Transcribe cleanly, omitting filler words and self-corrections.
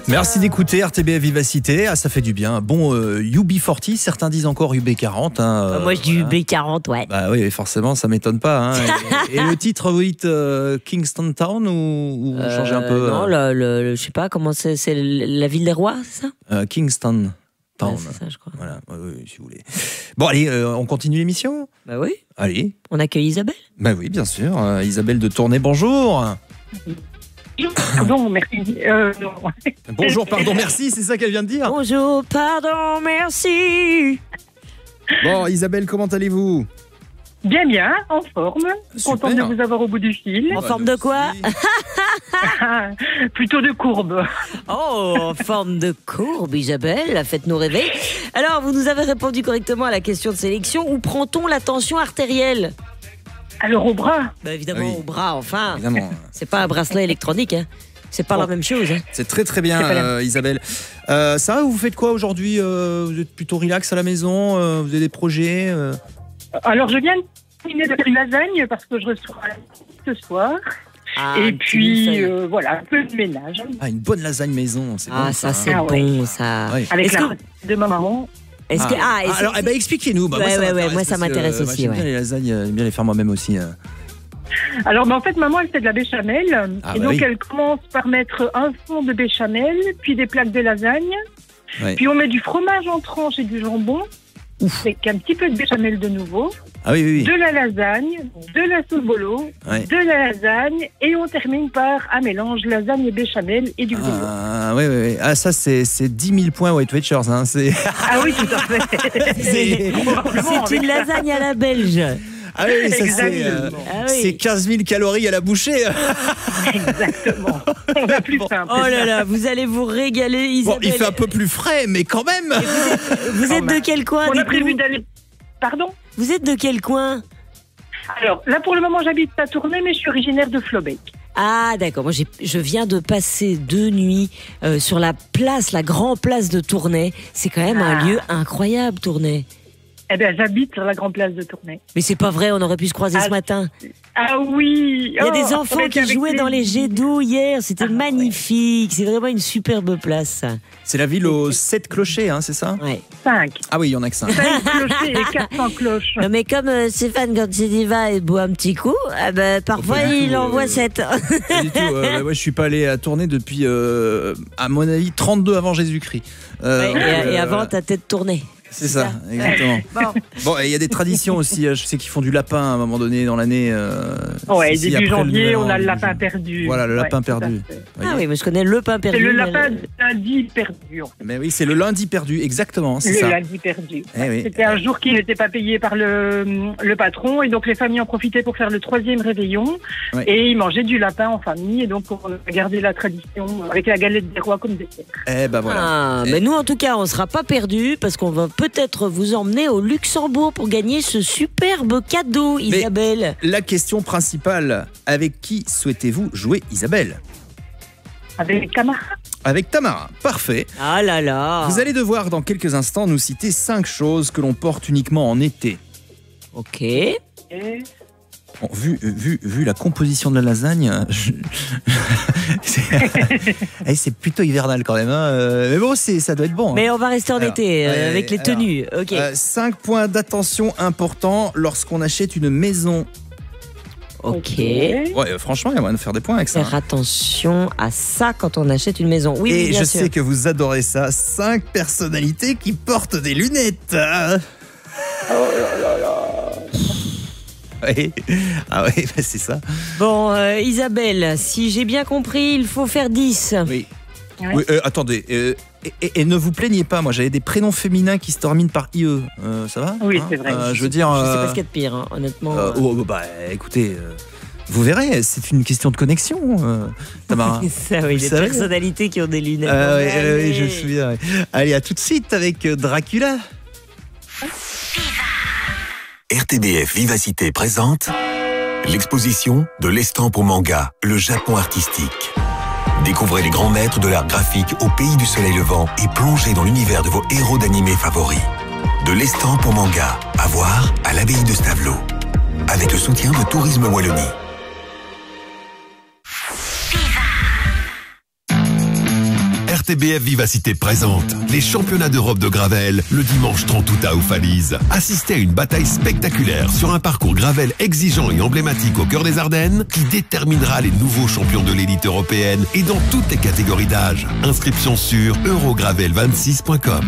Merci d'écouter RTBF Vivacité. Ah, ça fait du bien. Bon, UB40, certains disent encore UB40. Moi, je dis UB40, ouais. Bah oui, forcément, ça m'étonne pas. Et le titre, vous dites Kingston Town ou vous changez un peu Non, je sais pas, comment c'est la ville des rois, c'est ça Kingston Town. Ouais, c'est ça, je crois. Voilà, oui, si vous voulez. Bon, allez, on continue l'émission ? Bah oui. Allez. On accueille Isabelle ? Bah oui, bien sûr. Isabelle de Tournai, bonjour. Pardon, merci. Non. Bonjour, pardon, merci, c'est ça qu'elle vient de dire. Bonjour, pardon, merci. Bon, Isabelle, comment allez-vous ? Bien, en forme. Super. Contente de vous avoir au bout du fil. En forme de quoi ? Plutôt de courbe. Oh, en forme de courbe, Isabelle, faites-nous rêver. Alors, vous nous avez répondu correctement à la question de sélection. Où prend-on la tension artérielle ? Alors au bras. Bah évidemment, Oui. au bras, enfin. Évidemment. C'est pas un bracelet électronique, hein. C'est pas la même chose. Hein. C'est très très bien, Isabelle. Ça va, vous faites quoi aujourd'hui ? Vous êtes plutôt relax à la maison ? Vous avez des projets Alors je viens de terminer de faire une lasagne parce que je reçois ce soir. Ah, Et un petit puis millefeuille. voilà, un peu de ménage. Ah, une bonne lasagne maison, c'est Ah, bon ça c'est Ah, ouais. bon, ça. Ouais. Avec Est-ce la que- recette de ma maman. Est-ce que Alors, expliquez-nous. Ouais, moi, ça m'intéresse moi, aussi, j'aime ouais. bien les lasagnes, j'aime bien les faire moi-même aussi. Alors en fait, maman, elle fait de la béchamel. Ah, et bah donc oui. elle commence par mettre un fond de béchamel, puis des plaques de lasagne. Ouais. Puis on met du fromage en tranches et du jambon. Avec un petit peu de béchamel de nouveau. Ah oui. De la lasagne, de la sauce bolo, Ouais. de la lasagne, et on termine par un mélange lasagne et béchamel et du bolo. Ah, oui. Ah, ça, c'est 10 000 points Weight Watchers. Hein. C'est... Ah oui, tout à fait. C'est- Probablement c'est avec une ça. lasagne à la belge. Ah oui, ça, c'est, Exactement. Ah oui. c'est 15 000 calories à la bouchée. Exactement. On a plus simple. Oh là là, vous allez vous régaler, Bon, Isabelle. il fait un peu plus frais, mais quand même. Vous êtes de quel coin, On a dites-nous ? prévu d'aller... Pardon. Vous êtes de quel coin ? Alors, là, pour le moment, j'habite à Tournai, mais je suis originaire de Flobec. Ah d'accord, moi je viens de passer 2 nuits sur la place, la grande place de Tournai. C'est quand même un lieu incroyable, Tournai. Eh bien, j'habite sur la grande place de Tournai. Mais c'est pas vrai, on aurait pu se croiser ce matin. Ah oui. Il y a des enfants qui jouaient dans les jets d'eau hier, c'était magnifique. C'est vraiment une superbe place, ça. C'est la ville aux 7 clochers, hein, c'est ça ? Ouais. 5. Ah oui, il y en a que 5. 5 clochers et 400 cloches. Non, mais comme Stéphane, quand il y va, il boit un petit coup, parfois Pas du il tout, envoie 7. Pas du tout. Moi, je suis pas allé à Tournai depuis, à mon avis, 32 avant Jésus-Christ. Et avant, ta tête tournée. C'est ça, exactement. Bon, il y a des traditions aussi. Je sais qu'ils font du lapin à un moment donné dans l'année. Ouais, ici, début après le janvier, Nouvel An, on a le début lapin janvier. perdu. Voilà, le lapin Ouais, tout à perdu. fait. Ah oui, mais je connais le pain perdu. C'est le mais lapin de lundi perdu. En fait. Mais oui, c'est le lundi perdu, exactement. C'est Le ça. lundi perdu. Eh oui. C'était un jour qui n'était pas payé par le patron, et donc les familles en profitaient pour faire le 3e réveillon. Ouais. Et ils mangeaient du lapin en famille, et donc on a gardé la tradition avec la galette des rois comme dessert. Eh ben voilà. Ah, mais nous, en tout cas, on ne sera pas perdus parce qu'on va peut-être vous emmener au Luxembourg pour gagner ce superbe cadeau, Isabelle. La question principale, avec qui souhaitez-vous jouer, Isabelle ? Avec les camarades. Avec Tamara. Parfait. Ah là là. Vous allez devoir dans quelques instants nous citer 5 choses que l'on porte uniquement en été. Ok. Et Bon, vu la composition de la lasagne, c'est plutôt hivernal quand même. Hein. Mais bon, ça doit être bon. Hein. Mais on va rester en Alors, été avec les alors, tenues. Ok. 5 points d'attention importants lorsqu'on achète une maison. Ok. Ouais, franchement, il y a moyen de faire des points avec ça. Faire attention à ça quand on achète une maison. Oui, Et oui, bien je sûr. sais que vous adorez ça. 5 personnalités qui portent des lunettes. Oui. Ah oui, bah c'est ça. Bon, Isabelle, si j'ai bien compris, il faut faire 10. Oui. Ouais. Oui, attendez. Et ne vous plaignez pas, moi j'avais des prénoms féminins qui se terminent par IE. Ça va ? Oui, c'est vrai. Je veux dire. Je sais pas ce qu'il y a de pire, hein, honnêtement. Écoutez, vous verrez, c'est une question de connexion, Tamara. Ça, oui, Vous des savez. personnalités qui ont des lunettes. Oui, je me souviens. Allez, à tout de suite avec Dracula. RTBF Vivacité présente l'exposition de l'estampe au manga, le Japon artistique. Découvrez les grands maîtres de l'art graphique au pays du soleil levant et plongez dans l'univers de vos héros d'animé favoris. De l'estampe au manga, à voir à l'abbaye de Stavelot. Avec le soutien de Tourisme Wallonie. RTBF Vivacité présente les championnats d'Europe de gravel le dimanche 30 août à Oufalise. Assistez à une bataille spectaculaire sur un parcours gravel exigeant et emblématique au cœur des Ardennes qui déterminera les nouveaux champions de l'élite européenne et dans toutes les catégories d'âge. Inscription sur eurogravel26.com.